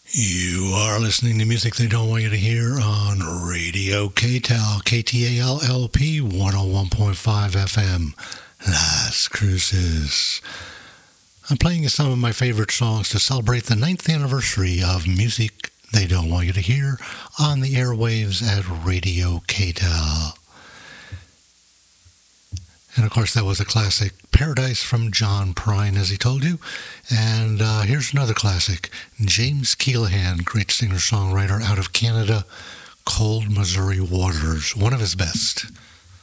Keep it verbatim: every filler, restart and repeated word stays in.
You are listening to music they don't want you to hear on Radio K T A L, K T A L L P one oh one point five F M, Las Cruces. I'm playing you some of my favorite songs to celebrate the ninth anniversary of Music They Don't Want You to Hear on the airwaves at Radio K T A L. And of course, that was a classic, Paradise from John Prine, as he told you. And uh, here's another classic, James Keelaghan, great singer-songwriter out of Canada, Cold Missouri Waters, one of his best.